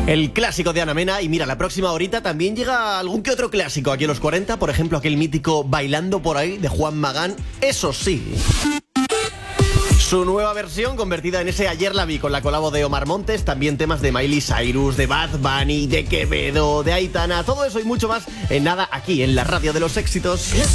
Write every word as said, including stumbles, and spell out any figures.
El clásico de Ana Mena. Y mira, la próxima horita también llega algún que otro clásico aquí en los cuarenta. Por ejemplo, aquel mítico Bailando por ahí de Juan Magán. Eso sí, su nueva versión convertida en ese Ayer la vi con la colabo de Omar Montes. También temas de Miley Cyrus, de Bad Bunny, de Quevedo, de Aitana. Todo eso y mucho más en nada aquí en la radio de los éxitos.